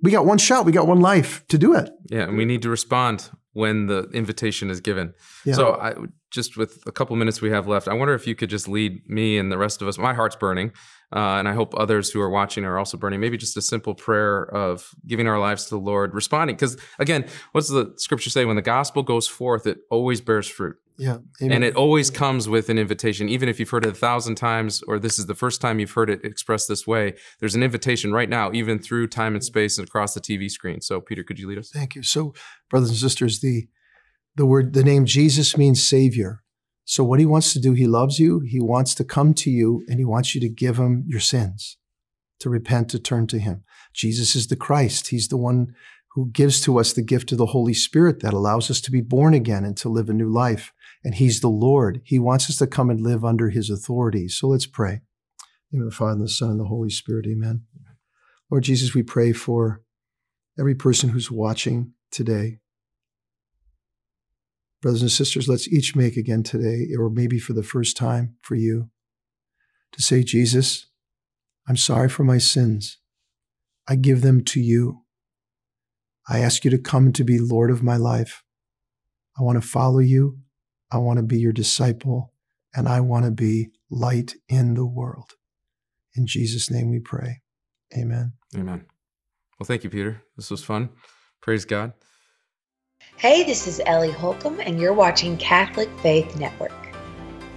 we got one shot. We got one life to do it. Yeah, and we need to respond when the invitation is given. Yeah. So just with a couple minutes we have left, I wonder if you could just lead me and the rest of us. My heart's burning, and I hope others who are watching are also burning. Maybe just a simple prayer of giving our lives to the Lord, responding. Because again, what's the scripture say? When the gospel goes forth, it always bears fruit. Yeah. Amen. And it always comes with an invitation, even if you've heard it 1,000 times, or this is the first time you've heard it expressed this way. There's an invitation right now, even through time and space and across the TV screen. So, Peter, could you lead us? Thank you. So, brothers and sisters, the name Jesus means Savior. So, what He wants to do, He loves you. He wants to come to you, and He wants you to give Him your sins, to repent, to turn to Him. Jesus is the Christ. He's the one who gives to us the gift of the Holy Spirit that allows us to be born again and to live a new life. And He's the Lord. He wants us to come and live under His authority. So let's pray. In the name of the Father, and the Son, and the Holy Spirit. Amen. Lord Jesus, we pray for every person who's watching today. Brothers and sisters, let's each make again today, or maybe for the first time for you, to say, Jesus, I'm sorry for my sins. I give them to you. I ask you to come to be Lord of my life. I want to follow you. I want to be your disciple, and I want to be light in the world. In Jesus' name we pray. Amen. Amen. Well, thank you, Peter. This was fun. Praise God. Hey, this is Ellie Holcomb, and you're watching Catholic Faith Network.